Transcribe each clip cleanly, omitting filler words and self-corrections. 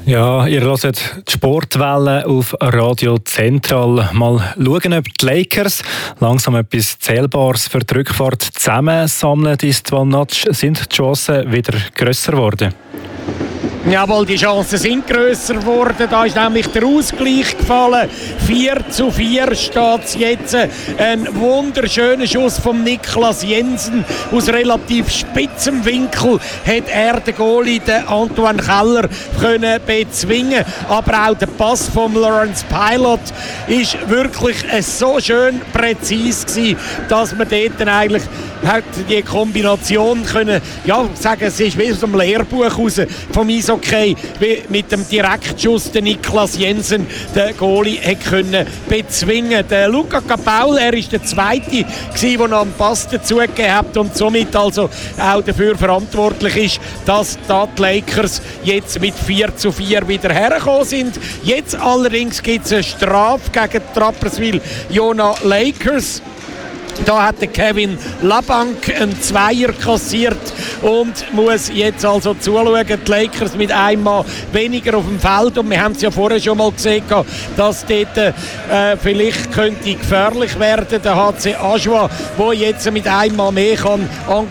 Ja, ihr hört die Sportwelle auf Radio Zentral. Mal schauen, ob die Lakers langsam etwas Zählbares für die Rückfahrt zusammensammeln. Ist sind die Chancen wieder grösser geworden? Jawohl, die Chancen sind grösser geworden. Da ist nämlich der Ausgleich gefallen. 4:4 steht es jetzt. Ein wunderschöner Schuss von Niklas Jensen. Aus relativ spitzem Winkel hat er den Goalie, den Antoine Keller, können bezwingen. Aber auch der Pass von Lawrence Pilot ist wirklich so schön präzise gewesen, dass man dort dann eigentlich hat die Kombination können, ja, sagen, es ist wie aus dem Lehrbuch raus vom Eishockey, wie mit dem Direktschuss der Niklas Jensen den Goalie hat können bezwingen. Der Luca Capaul, er ist der Zweite gewesen, der noch einen Pass dazugegeben hat und somit also auch dafür verantwortlich ist, dass da die Lakers jetzt mit 4:4 wieder hergekommen sind. Jetzt allerdings gibt es eine Strafe gegen die Rapperswil Jona Lakers. Da hat der Kevin Labank einen Zweier kassiert und muss jetzt also zuschauen. Die Lakers mit einmal weniger auf dem Feld. Und wir haben es ja vorher schon mal gesehen, dass dort vielleicht könnte gefährlich werden. Der HC Ajoie, der jetzt mit einmal mehr kann, auf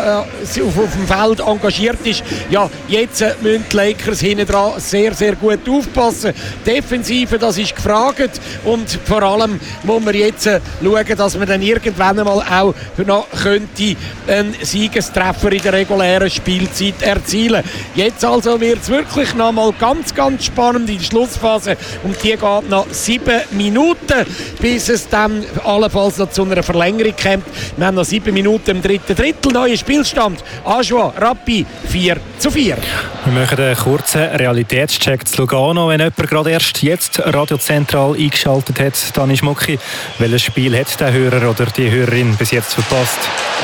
dem Feld engagiert ist. Ja, jetzt müssen die Lakers hinten dran sehr, sehr gut aufpassen. Defensive, das ist gefragt. Und vor allem muss man jetzt schauen, dass man dann irgendwann einmal auch noch könnte einen Siegestreffer in der regulären Spielzeit erzielen. Jetzt also wird es wirklich noch mal ganz, ganz spannend in der Schlussphase und die geht noch 7 Minuten, bis es dann allenfalls noch zu einer Verlängerung kommt. Wir haben noch 7 Minuten im dritten Drittel. Neuer Spielstand. Ajoie, Rappi 4:4. Wir machen einen kurzen Realitätscheck zu Lugano. Wenn jemand gerade erst jetzt Radio Zentral eingeschaltet hat, dann ist Mucki. Welches Spiel hat der Hörer oder die Hörerin bis jetzt verpasst?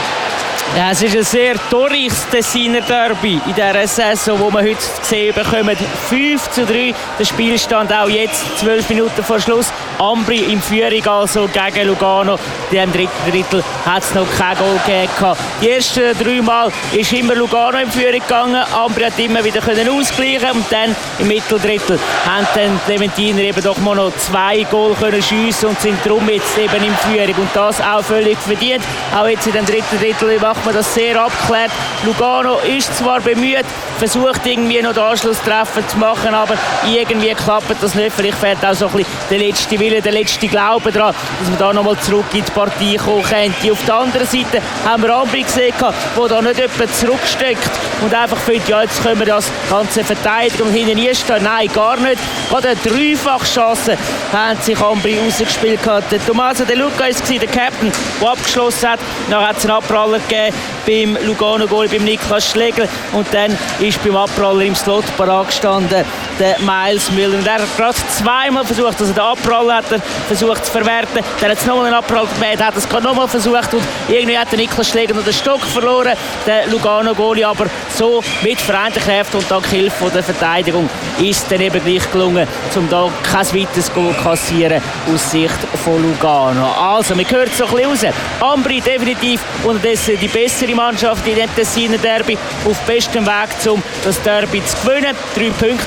Ja, es ist ein sehr torreiches Tessiner Derby in dieser Saison, wo wir heute gesehen bekommen. 5:3 der Spielstand, auch jetzt 12 Minuten vor Schluss. Ambri in Führung also gegen Lugano. Im dritten Drittel hat es noch kein Goal gegeben. Die ersten 3 Mal ist immer Lugano in Führung gegangen. Ambri hat immer wieder ausgleichen und dann im Mitteldrittel haben dann die Leventiner eben doch mal noch 2 Goal können schiessen und sind darum jetzt eben in Führung. Und das auch völlig verdient. Auch jetzt in dem dritten Drittel macht man das sehr abgeklärt. Lugano ist zwar bemüht, versucht irgendwie noch den Anschlusstreffer zu machen, aber irgendwie klappt das nicht. Vielleicht fehlt auch so ein bisschen der letzte Wille, der letzte Glaube daran, dass man da nochmal zurück in die Partie kommen könnte. Auf der anderen Seite haben wir Ambri gesehen, der da nicht jemand zurücksteckt und einfach findet, ja, jetzt können wir das ganze Verteidigung hinten einstehen. Nein, gar nicht. Gerade eine Dreifachchance haben sich Ambri rausgespielt. Der Tommaso De Luca war der Captain, der abgeschlossen hat. Dann hat es einen Abpraller gegeben beim Lugano-Goal, beim Niklas Schlegel. Und dann ist beim Abpraller im Slot parat gestanden der Miles Müller. Und er hat gerade zweimal versucht, also den Abpraller hat er versucht zu verwerten. Dann hat es nochmal einen Abpraller gegeben, hat es gerade nochmal versucht. Und irgendwie hat der Niklas Schlegel noch den Stock verloren, der Lugano-Goalie. Aber so mit vereinten Kräften und dank Hilfe der Verteidigung ist es dann eben gleich gelungen, um da kein weiteres Goal zu kassieren aus Sicht von Lugano. Also, man hört es so ein bisschen raus. Ambri definitiv unterdessen die bessere Mannschaft in dem Tessiner Derby, auf bestem Weg, um das Derby zu gewinnen. 3 Punkte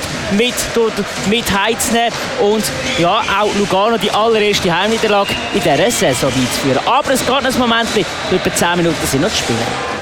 mit heimzunehmen und ja, auch Lugano die allererste Heimniederlage in dieser Saison beizuführen. Aber es geht noch ein Moment, etwa 10 Minuten sind noch zu spielen.